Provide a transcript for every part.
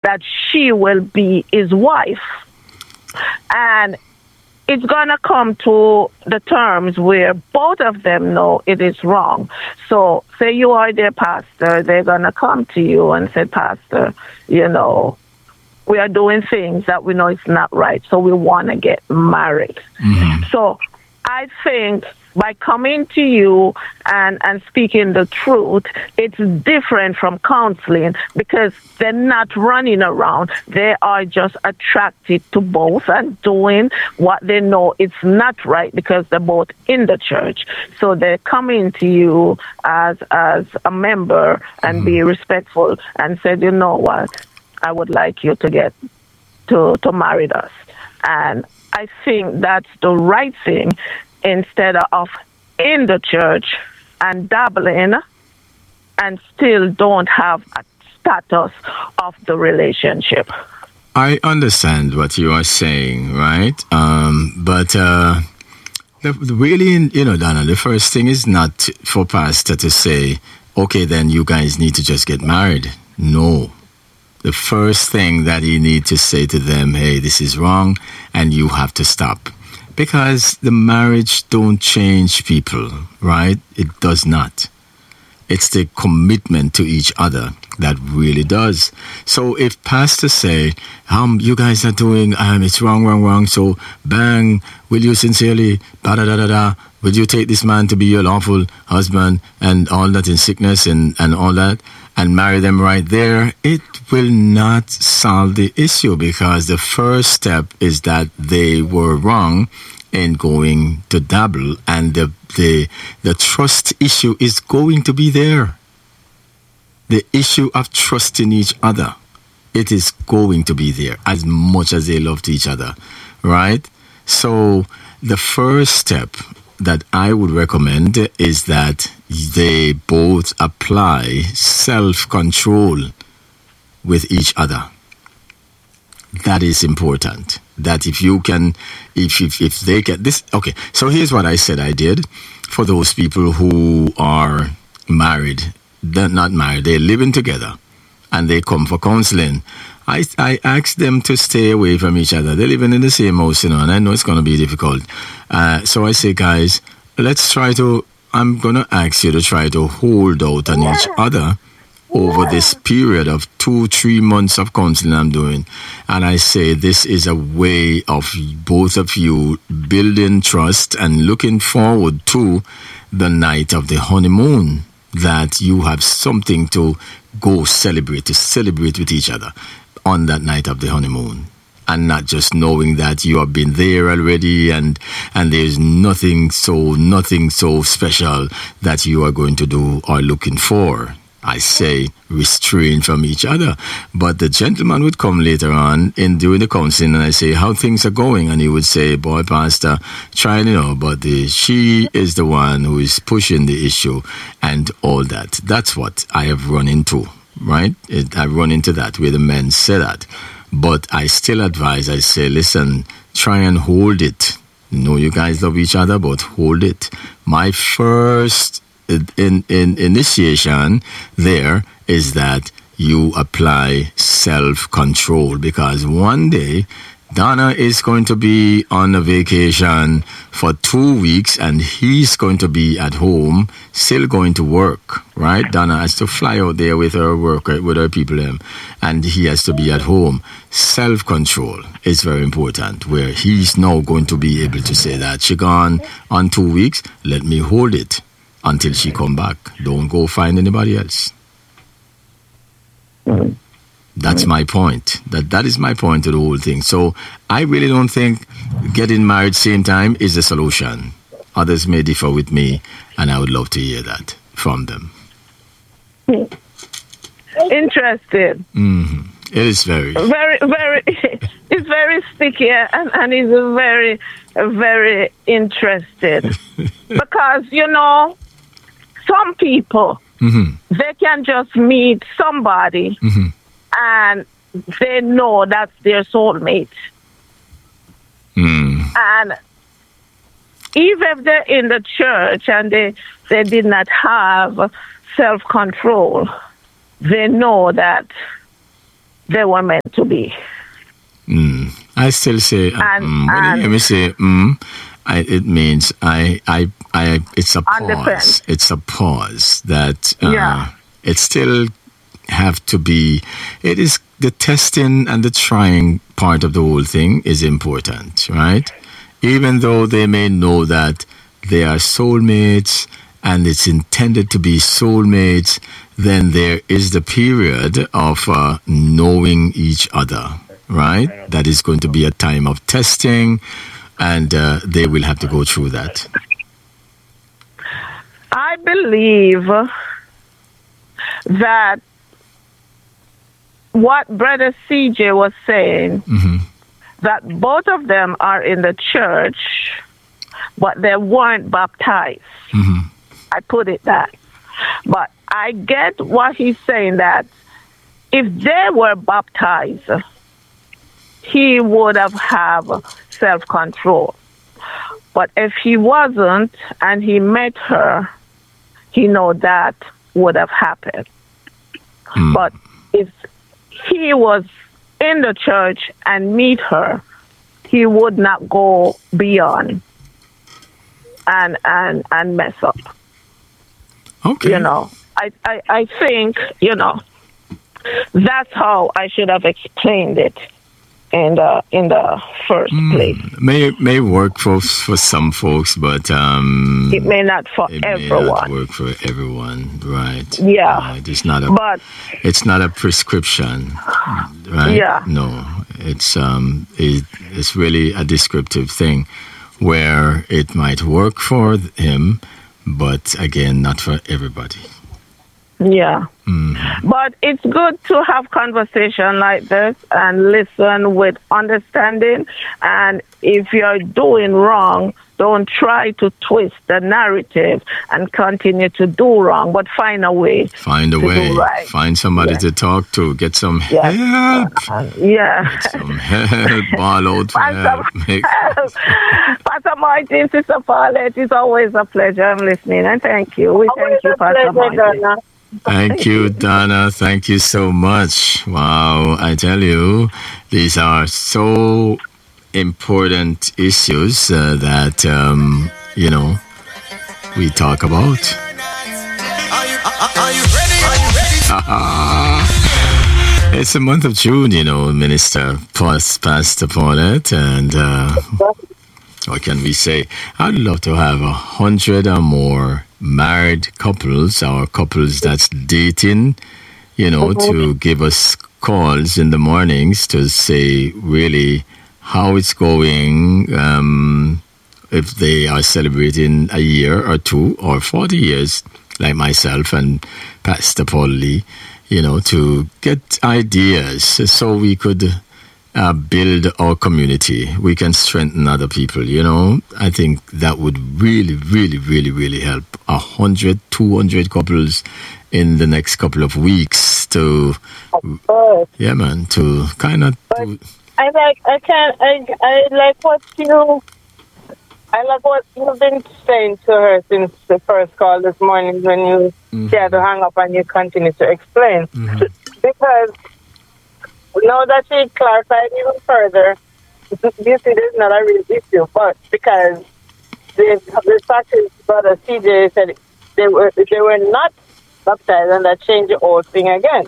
that she will be his wife. And it's going to come to the terms where both of them know it is wrong. So say you are their pastor, they're going to come to you and say, Pastor, you know, we are doing things that we know is not right, so we want to get married. Mm-hmm. So I think by coming to you and speaking the truth, it's different from counseling because they're not running around. They are just attracted to both and doing what they know is not right because they're both in the church. So they're coming to you as a member and be respectful and said, you know what, I would like you to get to marry us. And I think that's the right thing, instead of in the church and dabbling and still don't have a status of the relationship. I understand what you are saying, right? But really, you know, Donna, the first thing is not for pastor to say, okay, then you guys need to just get married. No. The first thing that you need to say to them, hey, this is wrong and you have to stop. Because the marriage don't change people, right? It does not. It's the commitment to each other that really does. So if pastors say, you guys are doing, it's wrong, so bang, will you sincerely, da-da-da-da-da, will you take this man to be your lawful husband and all that in sickness and all that, and marry them right there, it will not solve the issue because the first step is that they were wrong in going to dabble, and the trust issue is going to be there. The issue of trusting each other, it is going to be there as much as they loved each other, right? So the first step that I would recommend is that they both apply self-control with each other. That is important. That if you can, if they get this, okay. So here's what I said I did for those people who are married. They're not married. They're living together, and they come for counseling. I asked them to stay away from each other. They're living in the same house, you know, and I know it's going to be difficult. So I say, guys, I'm going to ask you to try to hold out on each other over this period of 2-3 months of counseling I'm doing. And I say this is a way of both of you building trust and looking forward to the night of the honeymoon, that you have something to go celebrate with each other on that night of the honeymoon. And not just knowing that you have been there already and there's nothing so special that you are going to do or looking for. I say restrain from each other. But the gentleman would come later on in doing the counseling, and I say, how things are going? And he would say, boy, pastor, trying, you know, but she is the one who is pushing the issue and all that. That's what I have run into, right? I've run into that where the men say that. But I still advise, I say, listen, try and hold it. You know, you guys love each other, but hold it. My first in initiation there is that you apply self-control, because one day Donna is going to be on a vacation for 2 weeks and he's going to be at home still going to work, right? Donna has to fly out there with her work, with her people, and he has to be at home. Self-control is very important, where he's now going to be able to say that she gone on 2 weeks, let me hold it until she come back. Don't go find anybody else. That's my point. That is my point to the whole thing. So I really don't think getting married same time is the solution. Others may differ with me, and I would love to hear that from them. Interested. Mm-hmm. It is very, it's very sticky, and it's very, very interested. Because, you know, some people, they can just meet somebody and they know that's their soulmate. And even if they're in the church and they did not have self-control, they know that they were meant to be. I still say, when you hear me say, it means it's a pause. It's a pause that it still have to be. It is the testing and the trying part of the whole thing is important, right? Even though they may know that they are soulmates and it's intended to be soulmates, then there is the period of knowing each other, right? That is going to be a time of testing, and they will have to go through that. I believe that what Brother CJ was saying, that both of them are in the church, but they weren't baptized. I put it that. But I get what he's saying, that if they were baptized, he would have self-control. But if he wasn't and he met her, he know that would have happened. But if he was in the church and meet her, he would not go beyond and mess up. Okay. You know, I think, you know, that's how I should have explained it in the first place. May work for some folks, but it may not for everyone. May not work for everyone, right? Yeah. It's not a prescription, right? Yeah. No, it's really a descriptive thing where it might work for him, but again, not for everybody. Yeah. But it's good to have conversation like this and listen with understanding. And if you're doing wrong, don't try to twist the narrative and continue to do wrong, but find a way. Find a way. Right. Find somebody to talk to. Get some help. Get some help. Ball out for help. Pastor Martin, Sister Paulette, it's always a pleasure. I'm listening. And thank you. We thank you, Pastor Martin. Thank you, Donna. Thank you so much. Wow, I tell you, these are so important issues that, we talk about. Are you ready? It's the month of June, Minister Pastor Paulette, and what can we say? I'd love to have 100 or more married couples or couples that's dating, to give us calls in the mornings to say really how it's going, if they are celebrating a year or 2 or 40 years, like myself and Pastor Paul Lee, to get ideas so we could build our community. We can strengthen other people, I think that would really, really, really, really help. 100, 200 couples in the next couple of weeks to kind of... I like what you've been saying to her since the first call this morning when you had to hang up and you continue to explain. Because now that she clarified even further, this is not a real issue, but because the fact is, Brother CJ said they were not baptized, and that changed the whole thing again.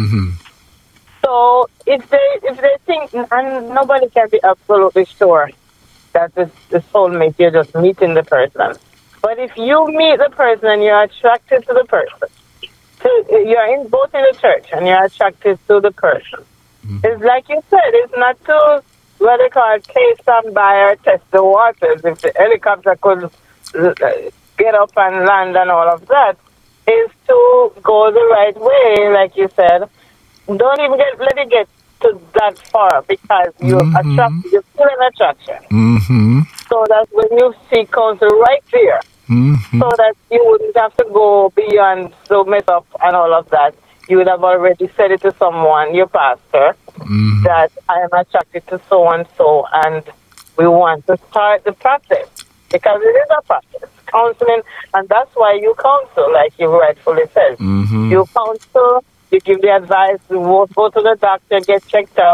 So if they think, and nobody can be absolutely sure that the soulmate, you're just meeting the person. But if you meet the person and you're attracted to the person, you're both in the church and you're attracted to the person. It's like you said, it's not to what they call case on by or test the waters. If the helicopter could get up and land and all of that, is to go the right way, like you said. Don't even let it get to that far, because you feel an attraction. So that when you see counsel right there, so that you wouldn't have to go beyond so mess up and all of that. You would have already said it to someone, your pastor, that I am attracted to so and so, and we want to start the process, because it is a process, counseling, and that's why you counsel, like you rightfully said. You counsel You give the advice, go to the doctor, get checked out.